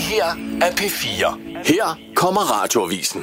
her er P4. Her kommer Radioavisen.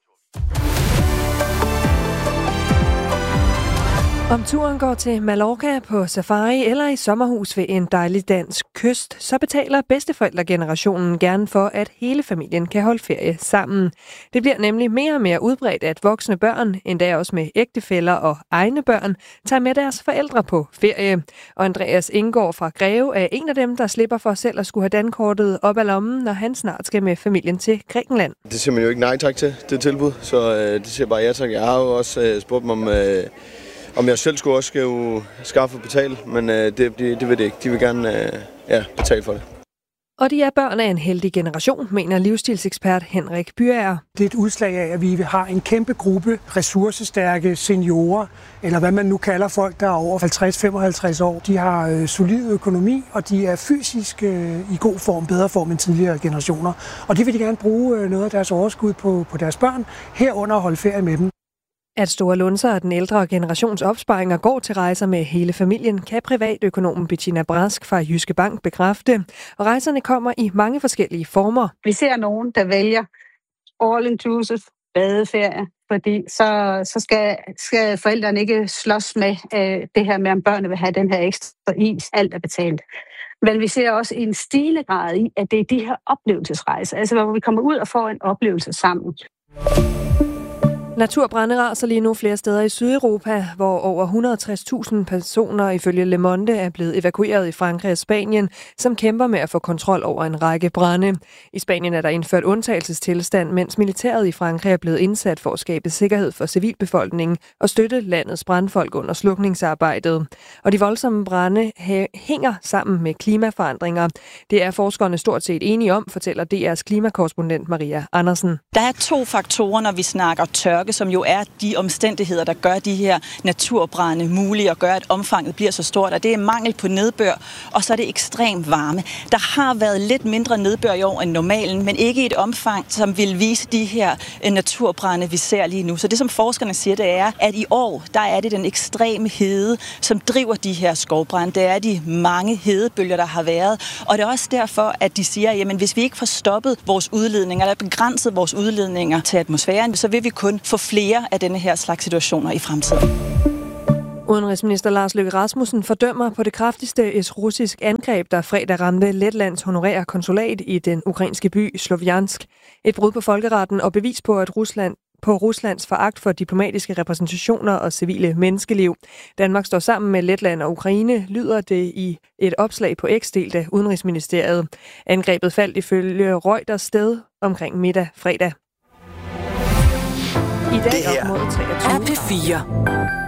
Om turen går til Mallorca på safari eller i sommerhus ved en dejlig dansk kyst, så betaler bedsteforældregenerationen gerne for, at hele familien kan holde ferie sammen. Det bliver nemlig mere og mere udbredt, at voksne børn, endda også med ægtefæller og egne børn, tager med deres forældre på ferie. Og Andreas Ingård fra Greve er en af dem, der slipper for selv at skulle have dankortet op ad lommen, når han snart skal med familien til Grækenland. Det siger man jo ikke nej tak til, det tilbud, så det siger bare ja tak. Jeg har jo også spurgt mig om jeg selv skulle også skaffe og betale, men det vil det ikke. De vil gerne betale for det. Og de er børn af en heldig generation, mener livsstilsekspert Henrik Byager. Det er et udslag af, at vi har en kæmpe gruppe ressourcestærke seniorer, eller hvad man nu kalder folk, der er over 50-55 år. De har solid økonomi, og de er fysisk i god form, bedre form end tidligere generationer. Og det vil de gerne bruge noget af deres overskud på deres børn, herunder at holde ferie med dem. At store lunser og den ældre generations opsparinger går til rejser med hele familien, kan privatøkonomen Bettina Brask fra Jyske Bank bekræfte. Og rejserne kommer i mange forskellige former. Vi ser nogen, der vælger all-inclusive badeferie, fordi så skal forældrene ikke slås med det her med, om børnene vil have den her ekstra is. Alt er betalt. Men vi ser også en stigende grad i, at det er de her oplevelsesrejser, altså hvor vi kommer ud og får en oplevelse sammen. Naturbrande raser lige nu flere steder i Sydeuropa, hvor over 160.000 personer ifølge Le Monde er blevet evakueret i Frankrig og Spanien, som kæmper med at få kontrol over en række brande. I Spanien er der indført undtagelsestilstand, mens militæret i Frankrig er blevet indsat for at skabe sikkerhed for civilbefolkningen og støtte landets brandfolk under slukningsarbejdet. Og de voldsomme brande hænger sammen med klimaforandringer. Det er forskerne stort set enige om, fortæller DR's klimakorrespondent Maria Andersen. Der er 2 faktorer, når vi snakker tørke, som jo er de omstændigheder, der gør de her naturbrande mulige og gør, at omfanget bliver så stort. Og det er mangel på nedbør, og så er det ekstrem varme. Der har været lidt mindre nedbør i år end normalen, men ikke i et omfang, som vil vise de her naturbrande, vi ser lige nu. Så det, som forskerne siger, det er, at i år, der er det den ekstreme hede, som driver de her skovbrande. Det er de mange hedebølger, der har været. Og det er også derfor, at de siger, jamen hvis vi ikke får stoppet vores udledninger, eller begrænset vores udledninger til atmosfæren, så vil vi kun få flere af denne her slags situationer i fremtiden. Udenrigsminister Lars Løkke Rasmussen fordømmer på det kraftigste et russisk angreb, der fredag ramte Letlands honorære konsulat i den ukrainske by Slovjansk. Et brud på folkeretten og bevis på, at Ruslands foragt for diplomatiske repræsentationer og civile menneskeliv. Danmark står sammen med Letland og Ukraine, lyder det i et opslag på X delt af Udenrigsministeriet. Angrebet faldt ifølge Reuters sted omkring middag fredag. I dag op mod 23. er P4.